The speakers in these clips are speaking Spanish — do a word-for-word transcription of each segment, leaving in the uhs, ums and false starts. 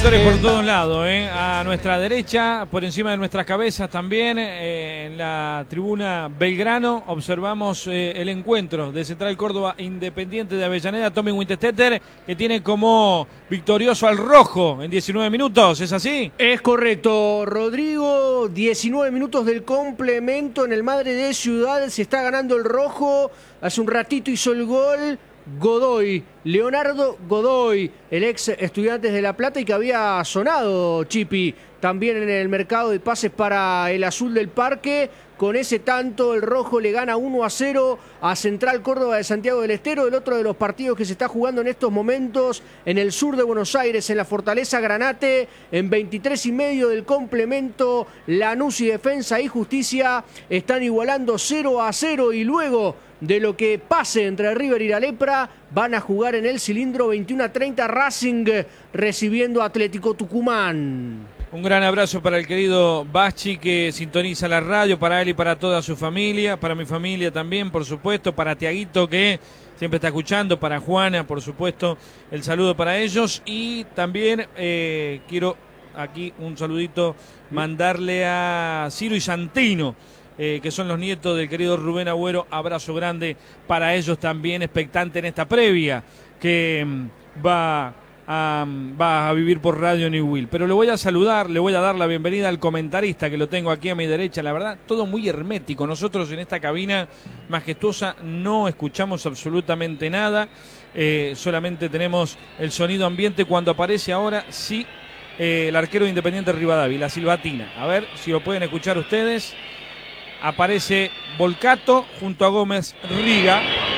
reflectores por todos lados, ¿eh? A nuestra derecha, por encima de nuestras cabezas también, eh, en la tribuna Belgrano, observamos eh, el encuentro de Central Córdoba Independiente de Avellaneda, Tommy Winterstetter, que tiene como victorioso al rojo en diecinueve minutos, ¿es así? Es correcto, Rodrigo, diecinueve minutos del complemento en el Madre de Ciudad, se está ganando el rojo, hace un ratito hizo el gol Godoy, Leonardo Godoy, el ex Estudiantes de La Plata y que había sonado, Chipi, también en el mercado de pases para el Azul del Parque. Con ese tanto, el rojo le gana uno a cero a Central Córdoba de Santiago del Estero, el otro de los partidos que se está jugando en estos momentos en el sur de Buenos Aires, en la Fortaleza Granate, en veintitrés y medio del complemento, Lanús y Defensa y Justicia están igualando cero a cero y luego de lo que pase entre River y la Lepra, van a jugar en el cilindro veintiuno a treinta Racing recibiendo a Atlético Tucumán. Un gran abrazo para el querido Bachi que sintoniza la radio, para él y para toda su familia, para mi familia también, por supuesto, para Tiaguito que siempre está escuchando, para Juana, por supuesto, el saludo para ellos y también eh, quiero aquí un saludito mandarle a Ciro y Santino, eh, que son los nietos del querido Rubén Agüero, abrazo grande para ellos también, expectante en esta previa que mm, va... Um, va a vivir por Radio New Will, pero le voy a saludar, le voy a dar la bienvenida al comentarista que lo tengo aquí a mi derecha. La verdad, todo muy hermético. Nosotros en esta cabina majestuosa no escuchamos absolutamente nada, eh, solamente tenemos el sonido ambiente cuando aparece ahora sí eh, el arquero de Independiente Rivadavia, la silbatina. A ver si lo pueden escuchar ustedes. Aparece Volcato junto a Gómez Riga.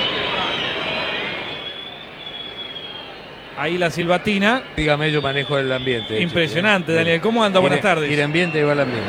Ahí la silbatina. Dígame, yo manejo el ambiente. Impresionante, Chico. Daniel. ¿Cómo anda? Buenas tardes. Y el ambiente va al ambiente.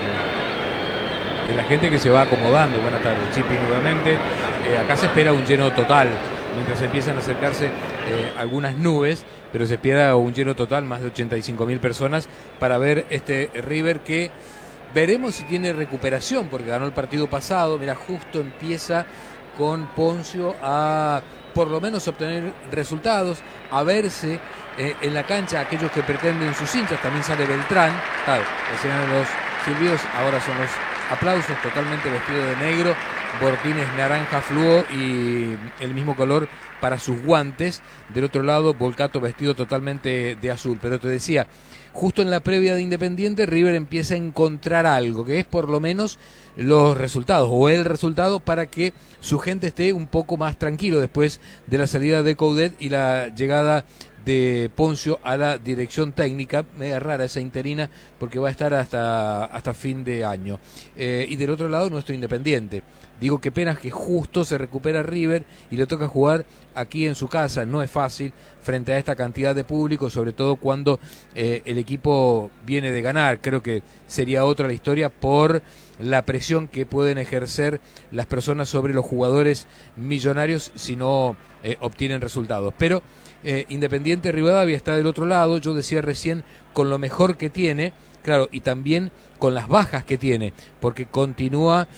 De la gente que se va acomodando. Buenas tardes, Chipi, nuevamente. Eh, acá se espera un lleno total, mientras empiezan a acercarse eh, algunas nubes, pero se espera un lleno total, más de ochenta y cinco mil personas, para ver este River que veremos si tiene recuperación, porque ganó el partido pasado. Mira, justo empieza con Poncio a... por lo menos obtener resultados, a verse eh, en la cancha aquellos que pretenden sus hinchas. También sale Beltrán, claro, recién los silbidos, ahora son los aplausos, totalmente vestido de negro, botines naranja fluo y el mismo color para sus guantes. Del otro lado, Volcato vestido totalmente de azul. Pero te decía, justo en la previa de Independiente, River empieza a encontrar algo, que es por lo menos los resultados, o el resultado, para que su gente esté un poco más tranquilo después de la salida de Coudet y la llegada de Poncio a la dirección técnica. Media rara esa interina, porque va a estar hasta, hasta fin de año. Eh, y del otro lado, nuestro Independiente. Digo, qué pena que justo se recupera River y le toca jugar aquí en su casa. No es fácil frente a esta cantidad de público, sobre todo cuando eh, el equipo viene de ganar. Creo que sería otra la historia por la presión que pueden ejercer las personas sobre los jugadores millonarios si no eh, obtienen resultados. Pero eh, Independiente Rivadavia está del otro lado, yo decía recién, con lo mejor que tiene, claro, y también con las bajas que tiene, porque continúa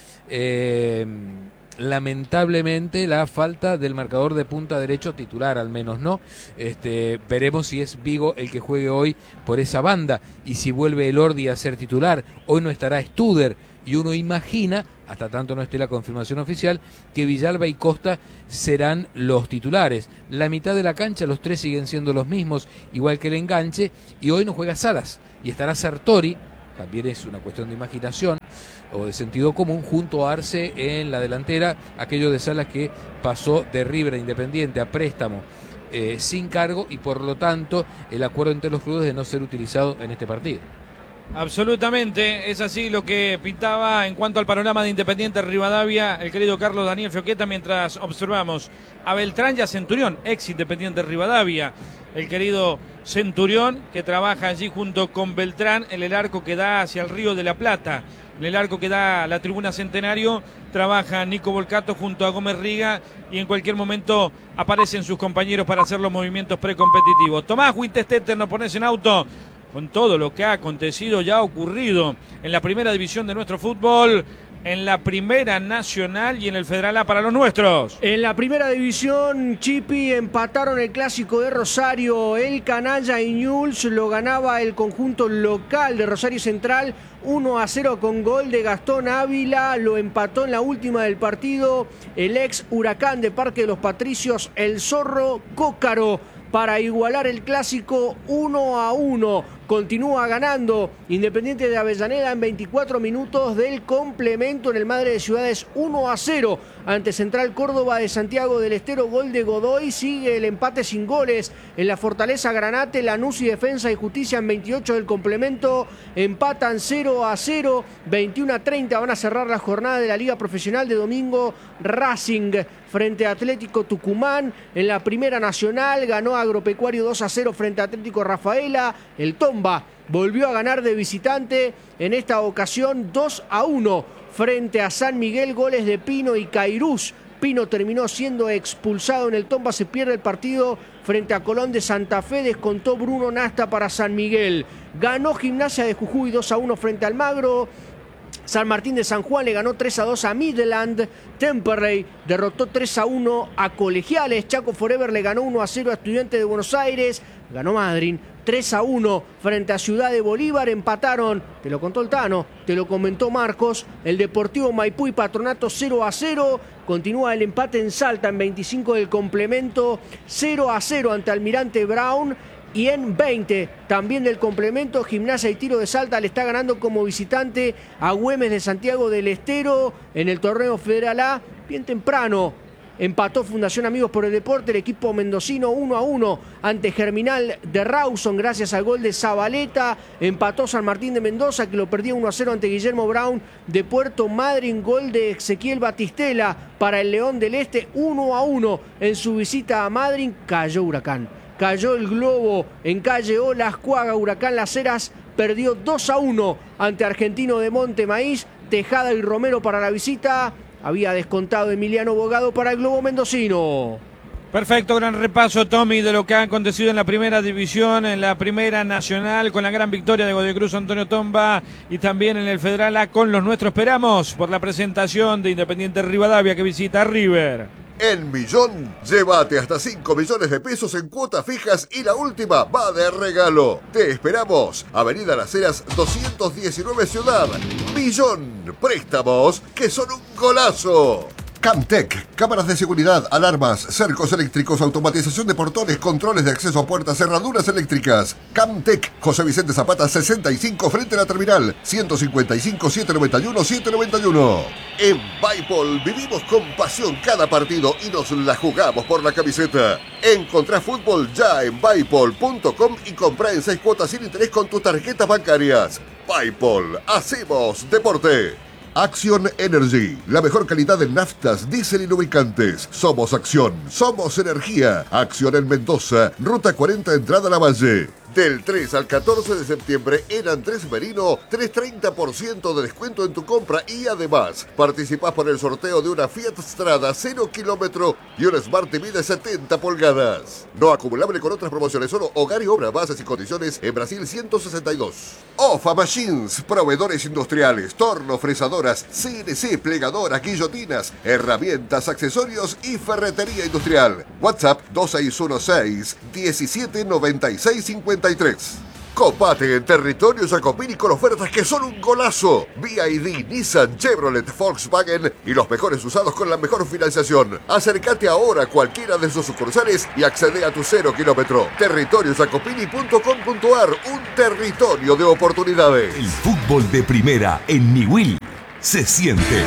eh, lamentablemente la falta del marcador de punta derecho titular, al menos, ¿no? Este, veremos si es Vigo el que juegue hoy por esa banda y si vuelve Elordi a ser titular. Hoy no estará Studer y uno imagina, hasta tanto no esté la confirmación oficial, que Villalba y Costa serán los titulares. La mitad de la cancha, los tres siguen siendo los mismos, igual que el enganche, y hoy no juega Salas y estará Sartori, también es una cuestión de imaginación o de sentido común, junto a Arce en la delantera, aquello de Salas que pasó de River a Independiente a préstamo eh, sin cargo, y por lo tanto el acuerdo entre los clubes de no ser utilizado en este partido. Absolutamente, es así lo que pintaba en cuanto al panorama de Independiente Rivadavia el querido Carlos Daniel Fioqueta, mientras observamos a Beltrán y a Centurión, ex Independiente Rivadavia, el querido Centurión que trabaja allí junto con Beltrán en el arco que da hacia el Río de la Plata. En el arco que da a la tribuna Centenario trabaja Nico Volcato junto a Gómez Riga y en cualquier momento aparecen sus compañeros para hacer los movimientos precompetitivos. Tomás Winterstetter, nos pones en auto con todo lo que ha acontecido, ya ha ocurrido en la primera división de nuestro fútbol. en la Primera Nacional y en el Federal A para los nuestros. En la Primera División, Chipi, empataron el Clásico de Rosario. El Canalla y Newell's lo ganaba el conjunto local de Rosario Central uno a cero con gol de Gastón Ávila. Lo empató en la última del partido el ex Huracán de Parque de los Patricios, el Zorro Cócaro, para igualar el clásico uno a uno. Continúa ganando Independiente de Avellaneda en veinticuatro minutos del complemento en el Madre de Ciudades uno a cero ante Central Córdoba de Santiago del Estero, gol de Godoy. Sigue el empate sin goles en la Fortaleza Granate. Lanús y Defensa y Justicia en veintiocho del complemento empatan cero a cero. veintiuno a treinta van a cerrar la jornada de la Liga Profesional de domingo. Racing frente a Atlético Tucumán. En la Primera Nacional ganó Agropecuario dos a cero frente a Atlético Rafaela. El Tomba volvió a ganar de visitante, en esta ocasión dos a uno frente a San Miguel, goles de Pino y Cairús. Pino terminó siendo expulsado en el Tomba, se pierde el partido frente a Colón de Santa Fe, descontó Bruno Nasta para San Miguel. Ganó Gimnasia de Jujuy dos a uno frente al Magro. San Martín de San Juan le ganó tres a dos a Midland. Temperley derrotó tres a uno a Colegiales. Chaco Forever le ganó uno a cero a Estudiantes de Buenos Aires. Ganó Madryn tres a uno frente a Ciudad de Bolívar. Empataron, te lo contó el Tano, te lo comentó Marcos, el Deportivo Maipú y Patronato cero a cero. Continúa el empate en Salta en veinticinco del complemento, cero a cero ante Almirante Brown. Y en veinte también del complemento, Gimnasia y Tiro de Salta le está ganando como visitante a Güemes de Santiago del Estero en el torneo Federal A. Bien temprano empató Fundación Amigos por el Deporte, el equipo mendocino uno a uno ante Germinal de Rawson gracias al gol de Zabaleta. Empató San Martín de Mendoza, que lo perdía uno a cero ante Guillermo Brown de Puerto Madryn, gol de Ezequiel Batistela para el León del Este, uno a uno en su visita a Madryn. Cayó Huracán. Cayó el globo en calle Olas Cuaga. Huracán Las Heras perdió dos a uno ante Argentino de Monte Maíz. Tejada y Romero para la visita. Había descontado Emiliano Bogado para el globo mendocino. Perfecto, gran repaso, Tommy, de lo que ha acontecido en la Primera División, en la Primera Nacional, con la gran victoria de Godoy Cruz Antonio Tomba, y también en el Federal A con los nuestros. Esperamos por la presentación de Independiente Rivadavia, que visita a River. En Millón, llévate hasta cinco millones de pesos en cuotas fijas y la última va de regalo. Te esperamos. Avenida Las Heras doscientos diecinueve Ciudad. Millón, préstamos que son un golazo. Camtec, cámaras de seguridad, alarmas, cercos eléctricos, automatización de portones, controles de acceso a puertas, cerraduras eléctricas. Camtec, José Vicente Zapata sesenta y cinco frente a la terminal, ciento cincuenta y cinco, setecientos noventa y uno, setecientos noventa y uno. En Bipol vivimos con pasión cada partido y nos la jugamos por la camiseta. Encontrá fútbol ya en bipol punto com y comprá en seis cuotas sin interés con tus tarjetas bancarias. Bipol, hacemos deporte. Action Energy, la mejor calidad en naftas, diésel y lubricantes. Somos Acción, somos energía. Acción en Mendoza, Ruta cuarenta, entrada a la Valle. Del tres al catorce de septiembre en Andrés Merino, tres treinta por ciento de descuento en tu compra y además participás por el sorteo de una Fiat Strada cero kilómetro y un Smart T V de setenta pulgadas. No acumulable con otras promociones, solo hogar y obra, bases y condiciones en Brasil ciento sesenta y dos. Ofa Machines, proveedores industriales, torno, fresadoras, C N C, plegadoras, guillotinas, herramientas, accesorios y ferretería industrial. WhatsApp dos seis uno seis, diecisiete noventa y seis cincuenta y tres. Copate en territorio Jacopini con ofertas que son un golazo. B Y D, Nissan, Chevrolet, Volkswagen y los mejores usados con la mejor financiación. Acércate ahora a cualquiera de sus sucursales y accede a tu cero kilómetro. territorio jacopini punto com punto ar, un territorio de oportunidades. El fútbol de primera en Niwil se siente.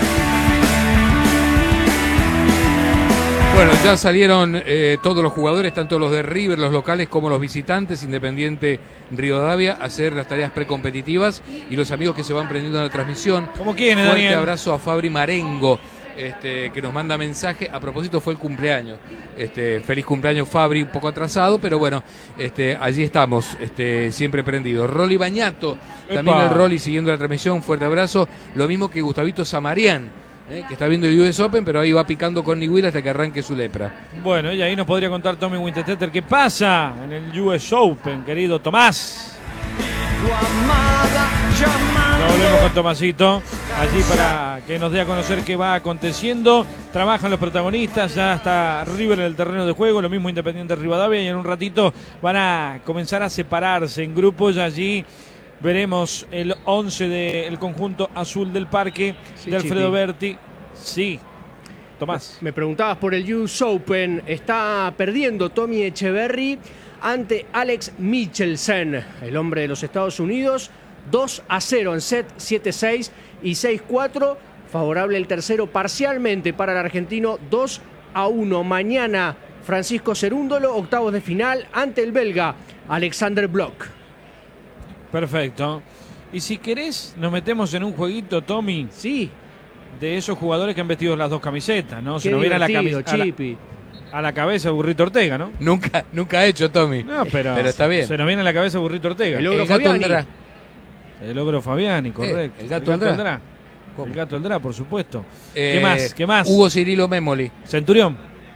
Bueno, ya salieron eh, todos los jugadores, tanto los de River, los locales, como los visitantes, Independiente Rivadavia, a hacer las tareas precompetitivas y los amigos que se van prendiendo en la transmisión. ¿Cómo quieren, Fuerte Daniel? abrazo a Fabri Marengo, este, que nos manda mensaje. A propósito, fue el cumpleaños. Este, feliz cumpleaños, Fabri, un poco atrasado, pero bueno, este, allí estamos, este, siempre prendidos. Rolly Bañato, también Epa. el Rolly siguiendo la transmisión, fuerte abrazo. Lo mismo que Gustavito Samarián. Eh, que está viendo el U S Open, pero ahí va picando con Niwil hasta que arranque su lepra. Bueno, y ahí nos podría contar Tommy Winterstetter qué pasa en el U S Open, querido Tomás. No volvemos con Tomasito. allí para que nos dé a conocer qué va aconteciendo. Trabajan los protagonistas, ya está River en el terreno de juego, lo mismo Independiente Rivadavia, y en un ratito van a comenzar a separarse en grupos. Allí veremos el once del conjunto azul del Parque, Sí, de Alfredo Chipi. Berti. Sí, Tomás. Me preguntabas por el U S Open. Está perdiendo Tommy Echeverry ante Alex Michelsen, el hombre de los Estados Unidos. dos a cero en set, siete seis y seis cuatro. Favorable el tercero parcialmente para el argentino, dos a uno. Mañana Francisco Cerúndolo, octavos de final ante el belga Alexander Bloch. Perfecto. Y si querés, nos metemos en un jueguito, Tommy, Sí, de esos jugadores que han vestido las dos camisetas, ¿no? Se qué nos viene a la, divertido, camis- a la- Chipi. a la cabeza Burrito Ortega, ¿no? Nunca, nunca ha hecho, Tommy. No, pero, Pero está bien. Se nos viene a la cabeza Burrito Ortega. El logro El gato Fabiani. Andrá. El logro Fabiani, correcto. el gato Andrá. ¿Cómo? El gato Andrá, por supuesto. Eh, ¿Qué más? ¿Qué más? Hugo Cirilo Memoli. Centurión.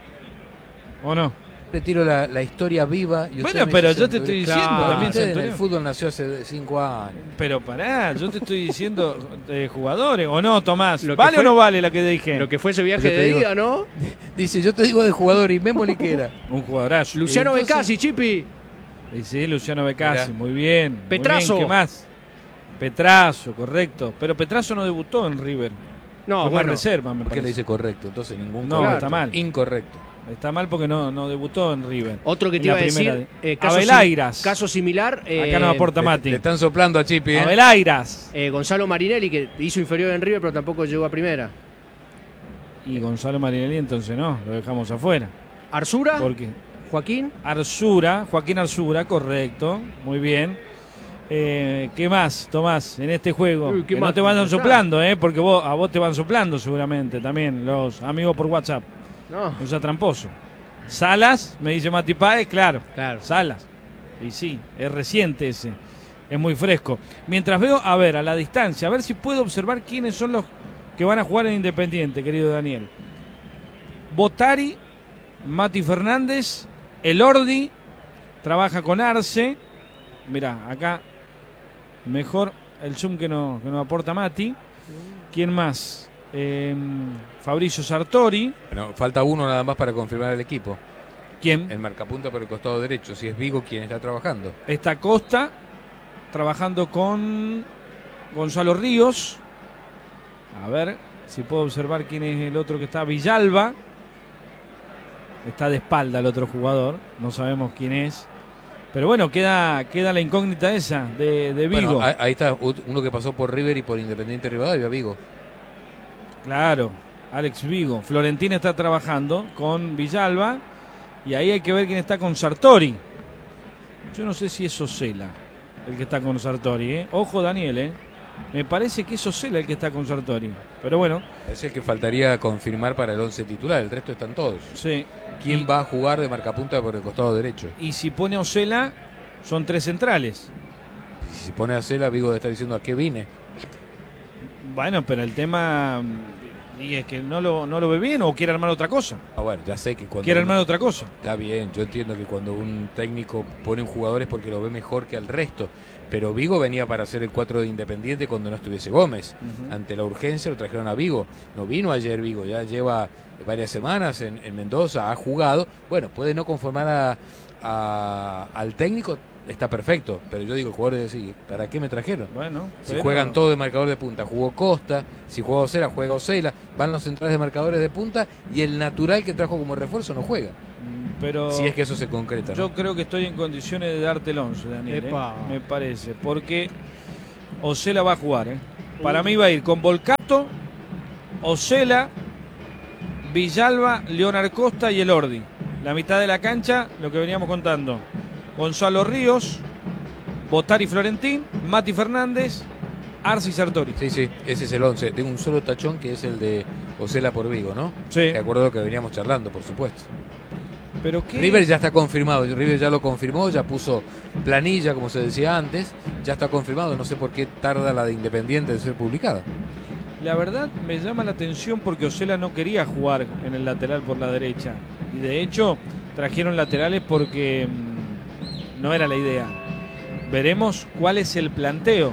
¿O no? Le tiro la, la historia viva. Y usted Bueno, me pero dice yo te Centurión. estoy diciendo Claro. también Usted en el Centurión. fútbol nació hace cinco años. Pero pará, yo te estoy diciendo eh, jugadores. ¿O no, Tomás? Lo que ¿Vale fue- o no vale la que dije? Lo que fue ese viaje Yo te de digo- ida, ¿no? Dice, yo te digo de jugador y Memoli que era. Un jugadorazo. Luciano Entonces- Becassi, Chipi. Y sí, Luciano Becassi, Mirá. muy bien. muy Petrazo. bien, ¿qué más? Petrazo, correcto. Pero Petrazo no debutó en River. No, Fue bueno. reserva, me ¿Por qué le parece. dice correcto? Entonces ningún No, correcto. está mal. Incorrecto. Está mal porque no, no debutó en River. Otro que En te la iba a primera decir, de- eh, caso, Abelairas. sim- caso similar, eh, Acá nos aporta Le, Mati. le están soplando a Chipi, ¿eh? Abelairas. eh, Gonzalo Marinelli, que hizo inferior en River, pero tampoco llegó a primera. Y Gonzalo Marinelli entonces no, lo dejamos afuera. Arzura, Porque Joaquín. Arzura, Joaquín Arzura, correcto, muy bien. Eh, ¿Qué más, Tomás, en este juego? Uy, qué Que no mal te van empezar. soplando, ¿eh? Porque vos, a vos te van soplando seguramente también los amigos por WhatsApp. No, No sea tramposo. Salas, me dice Mati Páez, claro. claro. Salas. Y sí, es reciente ese. Es muy fresco. Mientras veo, a ver, a la distancia, a ver si puedo observar quiénes son los que van a jugar en Independiente, querido Daniel. Botari, Mati Fernández, Elordi, trabaja con Arce. Mirá, acá mejor el zoom que, no, que nos aporta Mati. ¿Quién más? Eh, Fabricio Sartori. Bueno, falta uno nada más para confirmar el equipo. ¿Quién? El marcapunta por el costado derecho. Si es Vigo quien está trabajando. Está Costa, trabajando con Gonzalo Ríos. A ver si puedo observar quién es el otro que está. Villalba. Está de espalda el otro jugador. No sabemos quién es. Pero bueno, queda, queda la incógnita esa de, de Vigo. Bueno, ahí, ahí está uno que pasó por River y por Independiente Rivadavia, Vigo. Claro, Alex Vigo. Florentina está trabajando con Villalba. Y ahí hay que ver quién está con Sartori. Yo no sé si es Sosela el que está con Sartori, ¿eh? Ojo, Daniel, ¿eh? Me parece que es Sosela el que está con Sartori. Pero bueno, Es el que faltaría confirmar para el once titular. El resto están todos. sí. ¿Quién Y- va a jugar de marcapunta por el costado derecho? Y si pone a Osela, son tres centrales. Si se pone a Cela, Vigo está diciendo a qué vine. Bueno, pero el tema y es que no lo, no lo ve bien o quiere armar otra cosa. Ah, bueno, ya sé que cuando Quiere uno- armar otra cosa. Está bien, yo entiendo que cuando un técnico pone un jugador es porque lo ve mejor que al resto. Pero Vigo venía para hacer el cuatro de Independiente cuando no estuviese Gómez. Ujú. Ante la urgencia lo trajeron a Vigo. No vino ayer Vigo, ya lleva varias semanas en, en Mendoza, ha jugado. Bueno, puede no conformar a, a- al técnico, está perfecto. Pero yo digo, el jugador debe decir, ¿para qué me trajeron? Bueno, Si pero- juegan todos de marcador de punta, jugó Costa, si juega Osela, juega Osela, van los centrales de marcadores de punta y el natural que trajo como refuerzo no juega. Pero Si es que eso se concreta, ¿no? yo creo que estoy en condiciones de darte el once, Daniel. ¿eh? Epa. Me parece. Porque Osela va a jugar. ¿eh? Para mí va a ir con Volcato, Osela, Villalba, Leonard Costa y Elordi. La mitad de la cancha, lo que veníamos contando. Gonzalo Ríos, Botari Florentín, Mati Fernández, Arce y Sartori. Sí, sí, ese es el once. Tengo un solo tachón que es el de Osela por Vigo, ¿no? Sí. De acuerdo a lo que veníamos charlando, por supuesto. Pero qué... River ya está confirmado, River ya lo confirmó, ya puso planilla, como se decía antes, ya está confirmado, no sé por qué tarda la de Independiente en ser publicada. La verdad me llama la atención porque Osela no quería jugar en el lateral por la derecha. Y de hecho trajeron laterales porque mmm, no era la idea. Veremos cuál es el planteo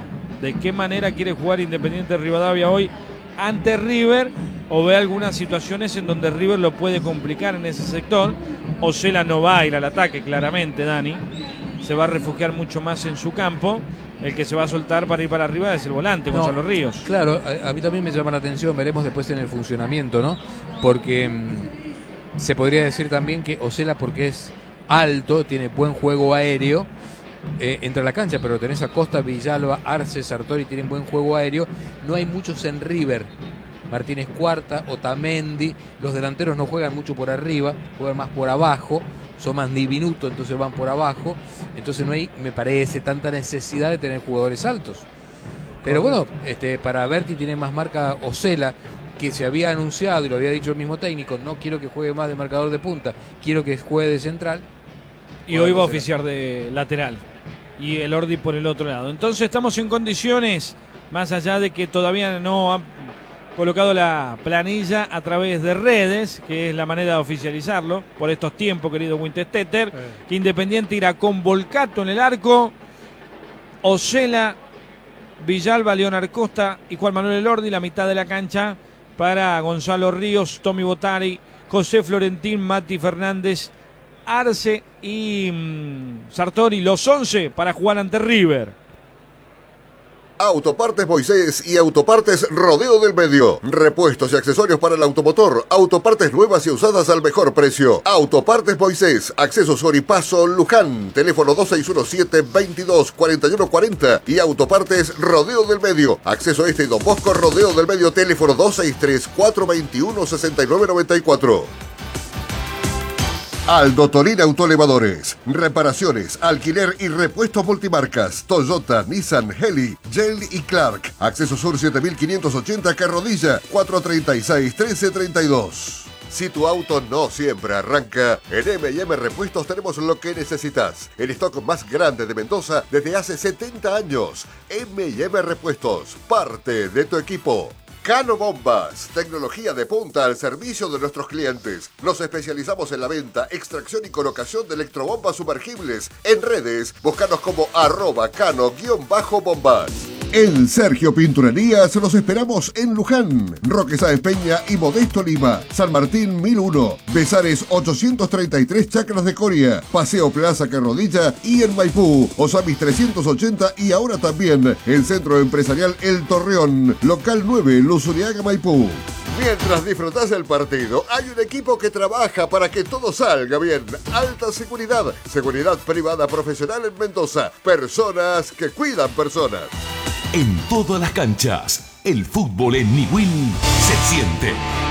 de qué manera quiere jugar Independiente Rivadavia hoy ante River, o ve algunas situaciones en donde River lo puede complicar en ese sector. Osela no va a ir al ataque, claramente, Dani. Se va a refugiar mucho más en su campo. El que se va a soltar para ir para arriba es el volante, no, Gonzalo Ríos. Claro, a, a mí también me llama la atención, veremos después en el funcionamiento, ¿no? Porque mmm, se podría decir también que Osela, porque es alto, tiene buen juego aéreo, Eh, entra a la cancha, pero tenés a Costa, Villalba, Arce, Sartori, tienen buen juego aéreo. No hay muchos en River. Martínez Cuarta, Otamendi, los delanteros no juegan mucho por arriba, juegan más por abajo, son más diminutos, entonces van por abajo. Entonces no hay, me parece, tanta necesidad de tener jugadores altos. Pero bueno, este, para Berti tiene más marca Osela, que se había anunciado y lo había dicho el mismo técnico, no quiero que juegue más de marcador de punta, quiero que juegue de central. Y hoy va a oficiar de lateral. Y el Ordi por el otro lado. Entonces estamos en condiciones, más allá de que todavía no han colocado la planilla a través de redes, que es la manera de oficializarlo por estos tiempos, querido Winterstetter, eh. que Independiente irá con Volcato en el arco, Osela, Villalba, Leonard Costa y Juan Manuel Elordi, la mitad de la cancha para Gonzalo Ríos, Tommy Botari, José Florentín, Mati Fernández, Arce y mmm, Sartori, los once para jugar ante River. Autopartes Moisés y Autopartes Rodeo del Medio. Repuestos y accesorios para el automotor. Autopartes nuevas y usadas al mejor precio. Autopartes Moisés. Acceso Soripaso Luján. Teléfono dos seis uno siete, veintidós, cuarenta y uno cuarenta. Y Autopartes Rodeo del Medio. Acceso Este y Don Bosco Rodeo del Medio. Teléfono dos seis tres, cuatro veintiuno, sesenta y nueve noventa y cuatro. Aldo Torín Autoelevadores. Reparaciones, alquiler y repuestos multimarcas. Toyota, Nissan, Heli, Jelly y Clark. Acceso Sur siete mil quinientos ochenta, Carrodilla, cuatro treinta y seis, trece treinta y dos. Si tu auto no siempre arranca, en eme y eme Repuestos tenemos lo que necesitas. El stock más grande de Mendoza desde hace setenta años. eme y eme Repuestos, parte de tu equipo. Cano Bombas, tecnología de punta al servicio de nuestros clientes. Nos especializamos en la venta, extracción y colocación de electrobombas sumergibles. En redes, búscanos como arroba cano-bombas. En Sergio Pinturerías los esperamos en Luján, Roque Sáenz Peña y Modesto Lima, San Martín mil uno, Besares ochocientos treinta y tres, Chacras de Coria, Paseo Plaza Carrodilla y en Maipú, Osamis trescientos ochenta y ahora también el Centro Empresarial El Torreón, local nueve, Luzuriaga, Maipú. Mientras disfrutás del partido, hay un equipo que trabaja para que todo salga bien. Alta Seguridad, seguridad privada profesional en Mendoza, personas que cuidan personas. En todas las canchas, el fútbol en Niwil se siente.